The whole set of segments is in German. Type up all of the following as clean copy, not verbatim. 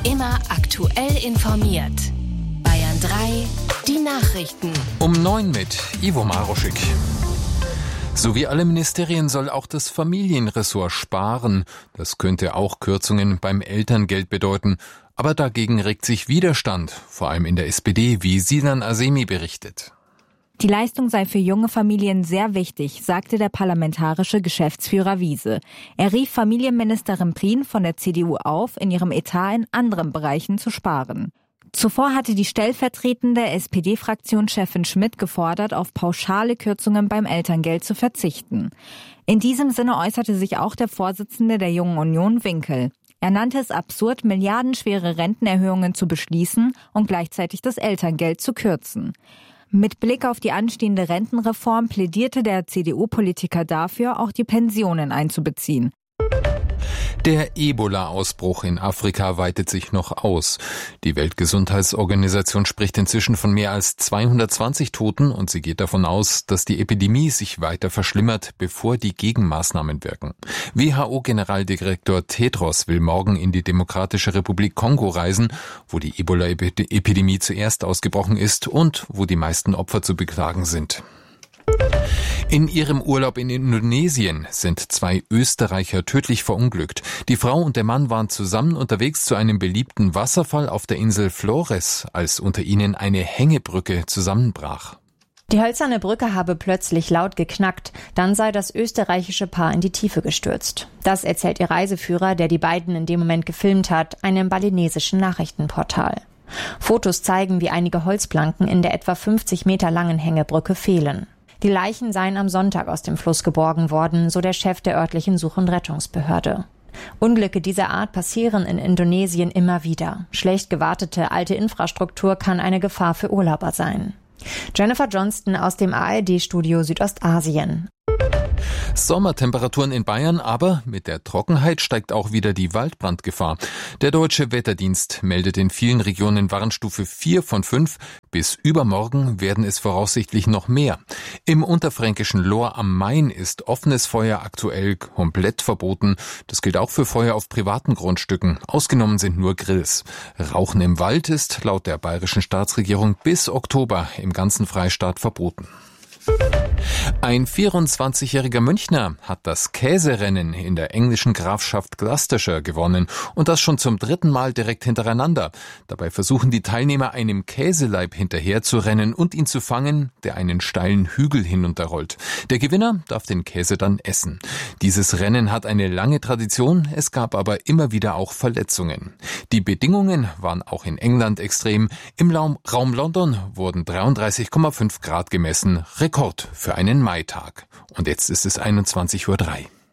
Immer aktuell informiert. Bayern 3, die Nachrichten. Um 9 mit Ivo Maroschik. So wie alle Ministerien soll auch das Familienressort sparen. Das könnte auch Kürzungen beim Elterngeld bedeuten. Aber dagegen regt sich Widerstand, vor allem in der SPD, wie Sinan Azemi berichtet. Die Leistung sei für junge Familien sehr wichtig, sagte der parlamentarische Geschäftsführer Wiese. Er rief Familienministerin Prien von der CDU auf, in ihrem Etat in anderen Bereichen zu sparen. Zuvor hatte die stellvertretende SPD-Fraktionschefin Schmidt gefordert, auf pauschale Kürzungen beim Elterngeld zu verzichten. In diesem Sinne äußerte sich auch der Vorsitzende der Jungen Union, Winkel. Er nannte es absurd, milliardenschwere Rentenerhöhungen zu beschließen und gleichzeitig das Elterngeld zu kürzen. Mit Blick auf die anstehende Rentenreform plädierte der CDU-Politiker dafür, auch die Pensionen einzubeziehen. Der Ebola-Ausbruch in Afrika weitet sich noch aus. Die Weltgesundheitsorganisation spricht inzwischen von mehr als 220 Toten und sie geht davon aus, dass die Epidemie sich weiter verschlimmert, bevor die Gegenmaßnahmen wirken. WHO-Generaldirektor Tedros will morgen in die Demokratische Republik Kongo reisen, wo die Ebola-Epidemie zuerst ausgebrochen ist und wo die meisten Opfer zu beklagen sind. In ihrem Urlaub in Indonesien sind 2 Österreicher tödlich verunglückt. Die Frau und der Mann waren zusammen unterwegs zu einem beliebten Wasserfall auf der Insel Flores, als unter ihnen eine Hängebrücke zusammenbrach. Die hölzerne Brücke habe plötzlich laut geknackt, dann sei das österreichische Paar in die Tiefe gestürzt. Das erzählt ihr Reiseführer, der die beiden in dem Moment gefilmt hat, einem balinesischen Nachrichtenportal. Fotos zeigen, wie einige Holzplanken in der etwa 50 Meter langen Hängebrücke fehlen. Die Leichen seien am Sonntag aus dem Fluss geborgen worden, so der Chef der örtlichen Such- und Rettungsbehörde. Unglücke dieser Art passieren in Indonesien immer wieder. Schlecht gewartete alte Infrastruktur kann eine Gefahr für Urlauber sein. Jennifer Johnston aus dem ARD-Studio Südostasien. Sommertemperaturen in Bayern, aber mit der Trockenheit steigt auch wieder die Waldbrandgefahr. Der Deutsche Wetterdienst meldet in vielen Regionen Warnstufe 4 von 5. Bis übermorgen werden es voraussichtlich noch mehr. Im unterfränkischen Lohr am Main ist offenes Feuer aktuell komplett verboten. Das gilt auch für Feuer auf privaten Grundstücken. Ausgenommen sind nur Grills. Rauchen im Wald ist laut der bayerischen Staatsregierung bis Oktober im ganzen Freistaat verboten. Ein 24-jähriger Münchner hat das Käserennen in der englischen Grafschaft Gloucestershire gewonnen und das schon zum 3. Mal direkt hintereinander. Dabei versuchen die Teilnehmer einem Käseleib hinterher zu rennen und ihn zu fangen, der einen steilen Hügel hinunterrollt. Der Gewinner darf den Käse dann essen. Dieses Rennen hat eine lange Tradition, es gab aber immer wieder auch Verletzungen. Die Bedingungen waren auch in England extrem. Im Raum London wurden 33,5 Grad gemessen. Rekord für einen Maitag. Und jetzt ist es 21:03 Uhr.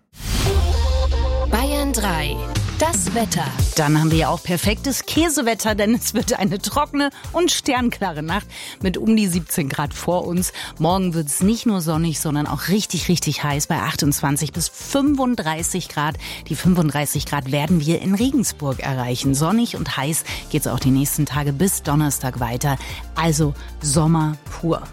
Bayern 3, das Wetter. Dann haben wir ja auch perfektes Käsewetter, denn es wird eine trockene und sternklare Nacht mit um die 17 Grad vor uns. Morgen wird es nicht nur sonnig, sondern auch richtig, richtig heiß bei 28 bis 35 Grad. Die 35 Grad werden wir in Regensburg erreichen. Sonnig und heiß geht es auch die nächsten Tage bis Donnerstag weiter. Also Sommer pur.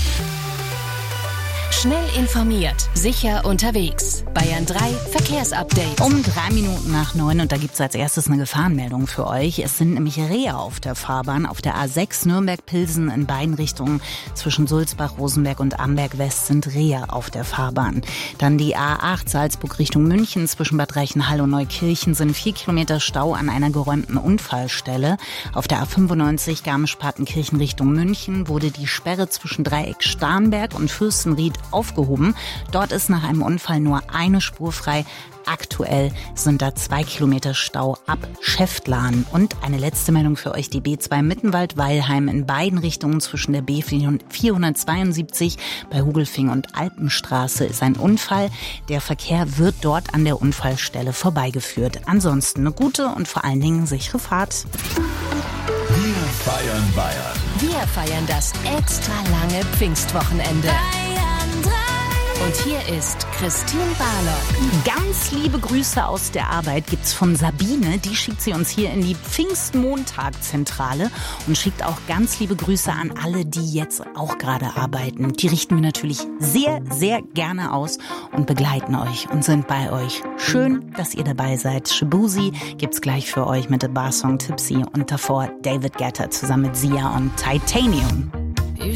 Schnell informiert, sicher unterwegs. Bayern 3 Verkehrsupdate. Um 9:03 und da gibt's als erstes eine Gefahrenmeldung für euch. Es sind nämlich Rehe auf der Fahrbahn auf der A6 Nürnberg-Pilsen in beiden Richtungen. Zwischen Sulzbach, Rosenberg und Amberg-West sind Rehe auf der Fahrbahn. Dann die A8 Salzburg Richtung München. Zwischen Bad Reichenhall und Neukirchen sind 4 Kilometer Stau an einer geräumten Unfallstelle. Auf der A95 Garmisch-Partenkirchen Richtung München wurde die Sperre zwischen Dreieck Starnberg und Fürstenried aufgehoben. Dort ist nach einem Unfall nur eine Spur frei. Aktuell sind da 2 Kilometer Stau ab Schäftlarn. Und eine letzte Meldung für euch, die B2 Mittenwald-Weilheim in beiden Richtungen zwischen der B472 bei Hugelfing und Alpenstraße ist ein Unfall. Der Verkehr wird dort an der Unfallstelle vorbeigeführt. Ansonsten eine gute und vor allen Dingen sichere Fahrt. Wir feiern Bayern. Wir feiern das extra lange Pfingstwochenende. Und hier ist Christine Barlock. Ganz liebe Grüße aus der Arbeit gibt's von Sabine. Die schickt sie uns hier in die Pfingstmontag-Zentrale und schickt auch ganz liebe Grüße an alle, die jetzt auch gerade arbeiten. Die richten wir natürlich sehr, sehr gerne aus und begleiten euch und sind bei euch. Schön, dass ihr dabei seid. Shabuzi gibt's gleich für euch mit dem Barsong Tipsy und davor David Guetta zusammen mit Sia und Titanium.